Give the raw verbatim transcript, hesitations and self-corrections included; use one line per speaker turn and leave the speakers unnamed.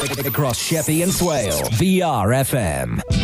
Across Sheppey and Swale. V R F M.